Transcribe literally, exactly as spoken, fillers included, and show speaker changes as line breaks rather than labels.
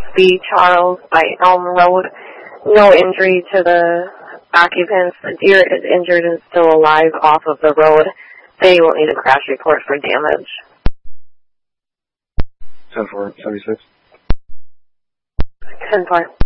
B. Charles by Elm Road. No injury to the occupants. The deer is injured and still alive off of the road. They will need a crash report for damage.
ten four seventy-six.
ten four.